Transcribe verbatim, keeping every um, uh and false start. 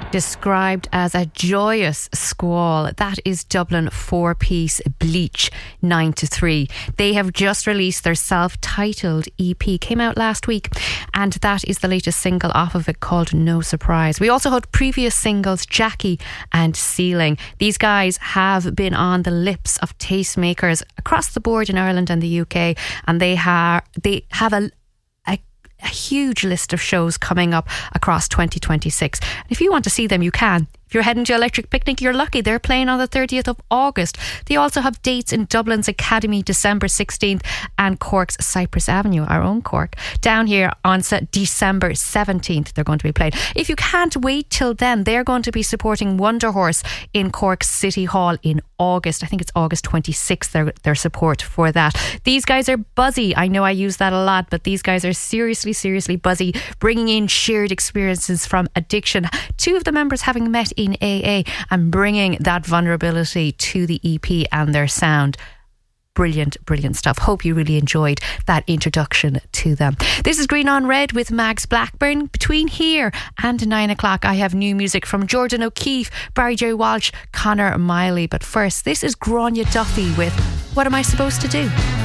Described as a joyous squall. That is Dublin four-piece Bleach, nine to three. They have just released their self-titled E P, came out last week, and that is the latest single off of it, called No Surprise. We also had previous singles, Jackie and Ceiling. These guys have been on the lips of tastemakers across the board in Ireland and the U K, and they, ha- they have a a huge list of shows coming up across twenty twenty-six. And if you want to see them, you can. If you're heading to Electric Picnic, you're lucky. They're playing on the thirtieth of August. They also have dates in Dublin's Academy, December sixteenth, and Cork's Cypress Avenue, our own Cork, down here on December seventeenth. They're going to be playing. If you can't wait till then, they're going to be supporting Wonder Horse in Cork City Hall in August. I think it's August twenty-sixth, their, their support for that. These guys are buzzy. I know I use that a lot, but these guys are seriously, seriously buzzy, bringing in shared experiences from addiction. Two of the members having met in A A and bringing that vulnerability to the E P and their sound. Brilliant, brilliant stuff. Hope you really enjoyed that introduction to them. This is Green on Red with Mags Blackburn. Between here and nine o'clock, I have new music from Jordan O'Keefe, Barry J. Walsh, Connor Miley. But first, this is Grania Duffy with What Am I Supposed to Do?